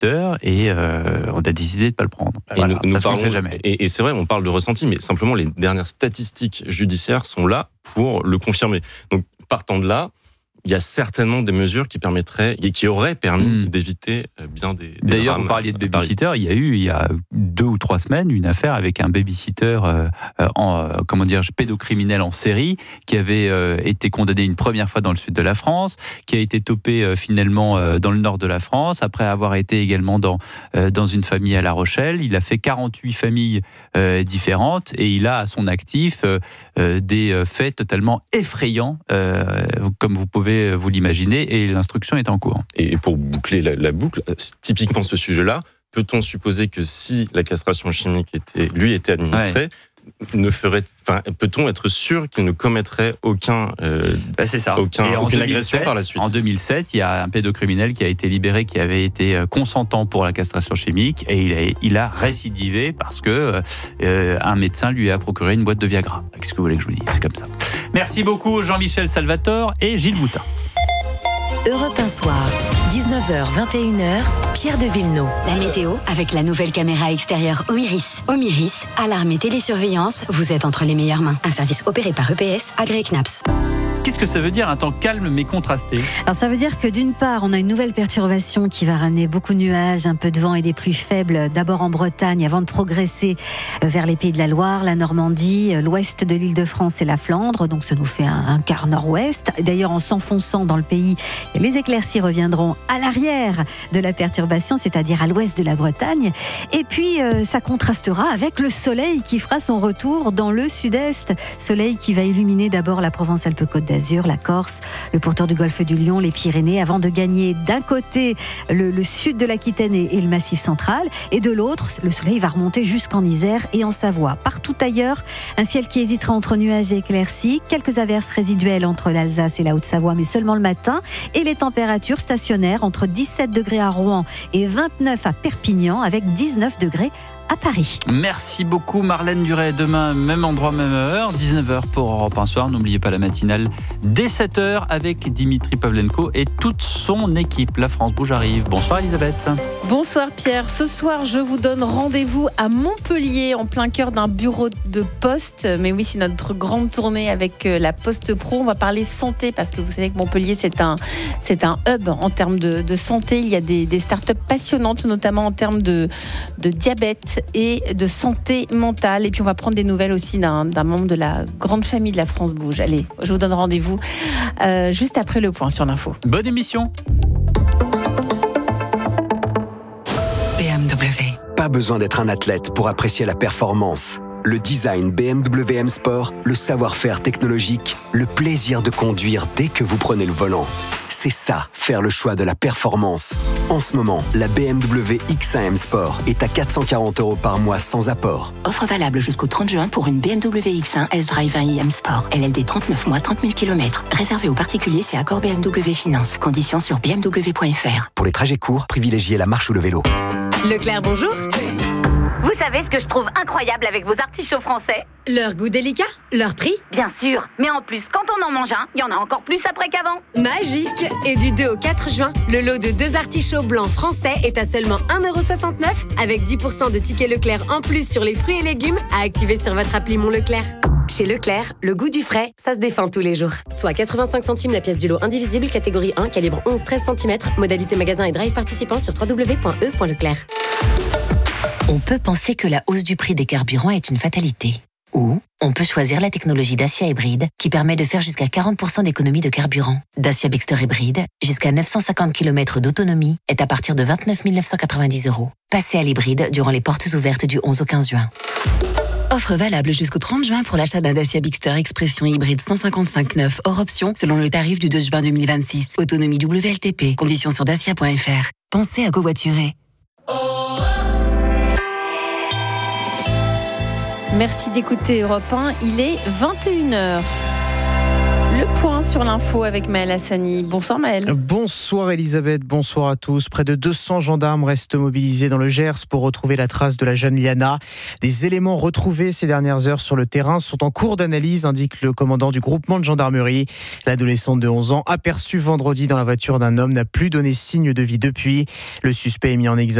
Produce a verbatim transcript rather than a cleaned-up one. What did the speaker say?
babysitter et euh, on a décidé de ne pas le prendre. Et voilà, nous, nous parce qu'on parlons, ne sait jamais. Et, et c'est vrai, on parle de ressenti, mais simplement les dernières statistiques judiciaires sont là pour le confirmer. Donc, partant de là, il y a certainement des mesures qui permettraient et qui auraient permis mmh. d'éviter bien des, des D'ailleurs, drames. vous parliez de babysitter. Il y a eu, il y a deux ou trois semaines, une affaire avec un babysitter, euh, en, euh, comment dire, pédocriminel en série, qui avait euh, été condamné une première fois dans le sud de la France, qui a été topé euh, finalement euh, dans le nord de la France, après avoir été également dans, euh, dans une famille à La Rochelle. Il a fait quarante-huit familles euh, différentes et il a à son actif euh, euh, des faits totalement effrayants, euh, comme vous pouvez vous l'imaginez, et l'instruction est en cours. Et pour boucler la, la boucle, typiquement ce sujet-là, peut-on supposer que si la castration chimique était, lui était administrée, ouais. ne ferait, enfin, peut-on être sûr qu'il ne commettrait aucun, euh, ben c'est ça. aucun aucune deux mille sept, agression par la suite? En deux mille sept, il y a un pédocriminel qui a été libéré, qui avait été consentant pour la castration chimique, et il a, il a récidivé parce que euh, un médecin lui a procuré une boîte de Viagra. Qu'est-ce que vous voulez que je vous dise? C'est comme ça. Merci beaucoup Jean-Michel Salvatore et Gilles Boutin. Europe un soir, dix-neuf heures vingt et une heures, Pierre de Villeneuve. La météo avec la nouvelle caméra extérieure Omiris. Omiris, alarme et télésurveillance, vous êtes entre les meilleures mains. Un service opéré par E P S, agréé C N A P S. Qu'est-ce que ça veut dire un temps calme mais contrasté? Alors ça veut dire que d'une part, on a une nouvelle perturbation qui va ramener beaucoup de nuages, un peu de vent et des pluies faibles, d'abord en Bretagne avant de progresser vers les Pays de la Loire, la Normandie, l'ouest de l'Île-de-France et la Flandre. Donc ça nous fait un, un quart nord-ouest. D'ailleurs, en s'enfonçant dans le pays, les éclaircies reviendront à l'arrière de la perturbation, c'est-à-dire à l'ouest de la Bretagne. Et puis, euh, ça contrastera avec le soleil qui fera son retour dans le sud-est. Soleil qui va illuminer d'abord la Provence-Alpes-Côte d'Azur, la Corse, le pourtour du golfe du Lion, les Pyrénées, avant de gagner d'un côté le, le sud de l'Aquitaine et, et le Massif central, et de l'autre, le soleil va remonter jusqu'en Isère et en Savoie. Partout ailleurs, un ciel qui hésitera entre nuages et éclaircies, quelques averses résiduelles entre l'Alsace et la Haute-Savoie, mais seulement le matin, et les températures stationnaires entre dix-sept degrés à Rouen et vingt-neuf à Perpignan, avec dix-neuf degrés à Paris. Merci beaucoup Marlène Duret. Demain, même endroit, même heure, dix-neuf heures pour Europe un soir. N'oubliez pas la matinale dès sept heures avec Dimitri Pavlenko et toute son équipe. La France Bouge arrive. Bonsoir Elisabeth. Bonsoir Pierre. Ce soir, je vous donne rendez-vous à Montpellier, en plein cœur d'un bureau de poste. Mais oui, c'est notre grande tournée avec la Poste Pro. On va parler santé parce que vous savez que Montpellier, c'est un, c'est un hub en termes de, de santé. Il y a des, des startups passionnantes, notamment en termes de, de diabète et de santé mentale. Et puis on va prendre des nouvelles aussi d'un, d'un membre de la grande famille de la France Bouge. Allez, je vous donne rendez-vous euh, juste après le point sur l'info. Bonne émission. B M W. Pas besoin d'être un athlète pour apprécier la performance. Le design B M W M Sport, le savoir-faire technologique, le plaisir de conduire dès que vous prenez le volant. C'est ça, faire le choix de la performance. En ce moment, la B M W X un M Sport est à quatre cent quarante euros par mois sans apport. Offre valable jusqu'au trente juin pour une B M W X un S-Drive un i M Sport. L L D trente-neuf mois, trente mille kilomètres. Réservé aux particuliers, c'est accord B M W Finance. Conditions sur b m w point f r. Pour les trajets courts, privilégiez la marche ou le vélo. Leclerc, bonjour. Vous savez ce que je trouve incroyable avec vos artichauts français? Leur goût délicat, leur prix. Bien sûr, mais en plus, quand on en mange un, il y en a encore plus après qu'avant. Magique. Et du deux au quatre juin, le lot de deux artichauts blancs français est à seulement un euro soixante-neuf avec dix pour cent de tickets Leclerc en plus sur les fruits et légumes à activer sur votre appli Mon Leclerc. Chez Leclerc, le goût du frais, ça se défend tous les jours. Soit quatre-vingt-cinq centimes la pièce du lot indivisible, catégorie un, calibre onze treize centimètres, modalité magasin et drive participant sur w w w point e point leclerc. On peut penser que la hausse du prix des carburants est une fatalité. Ou on peut choisir la technologie Dacia Hybride qui permet de faire jusqu'à quarante pour cent d'économie de carburant. Dacia Bigster Hybride, jusqu'à neuf cent cinquante kilomètres d'autonomie, est à partir de vingt-neuf mille neuf cent quatre-vingt-dix euros. Passez à l'hybride durant les portes ouvertes du onze au quinze juin. Offre valable jusqu'au trente juin pour l'achat d'un Dacia Bigster Expression hybride cent cinquante-cinq neuf hors option selon le tarif du deux juin deux mille vingt-six. Autonomie W L T P. Conditions sur dacia point f r. Pensez à covoiturer. Merci d'écouter Europe un, il est vingt et une heures. Le Point sur l'info avec Maël Hassani. Bonsoir Maël. Bonsoir Elisabeth, bonsoir à tous. Près de deux cents gendarmes restent mobilisés dans le Gers pour retrouver la trace de la jeune Liana. Des éléments retrouvés ces dernières heures sur le terrain sont en cours d'analyse, indique le commandant du groupement de gendarmerie. L'adolescente de onze ans, aperçue vendredi dans la voiture d'un homme, n'a plus donné signe de vie depuis. Le suspect est mis en examen